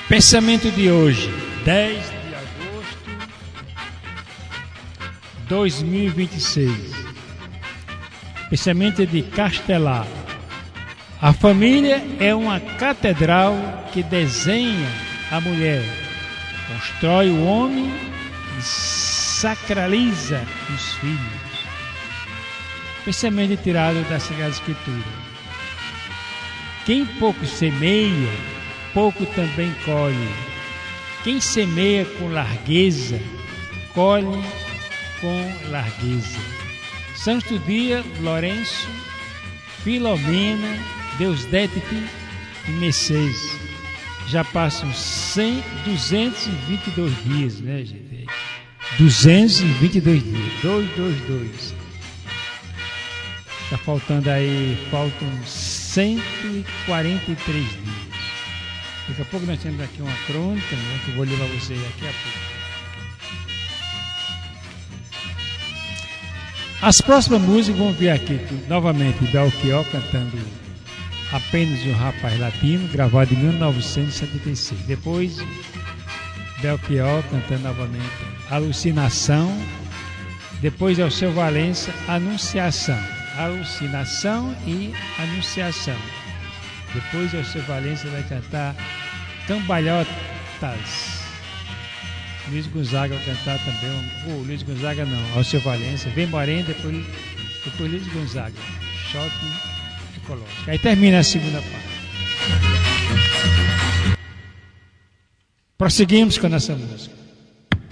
Pensamento de hoje, 10 de agosto de 2026. Pensamento de Castelar. A família é uma catedral que desenha a mulher, constrói o homem e sacraliza os filhos. Pensamento tirado da Sagrada Escritura. Quem pouco semeia, pouco também colhe. Quem semeia com largueza, colhe com largueza. Santo Dia, Lourenço, Filomena, Deusdedite e Mercedes. Já passam 222 dias, né, gente? 222 dias, 222. Tá faltando aí, faltam 143 dias. Daqui a pouco nós temos aqui uma crônica, né, que eu vou ler para vocês daqui a pouco. As próximas músicas vão vir aqui novamente Belchior cantando Apenas um Rapaz Latino, gravado em 1976. Depois Belchior cantando novamente Alucinação. Depois Alceu Valença, Anunciação. Alucinação e Anunciação. Depois Alceu Valença vai cantar Cambalhotas. Luiz Gonzaga vai cantar também. Luiz Gonzaga não, Alceu Valença. Vem Moreno, depois Luiz Gonzaga. Choque ecológico. Aí termina a segunda parte. Prosseguimos com a nossa música.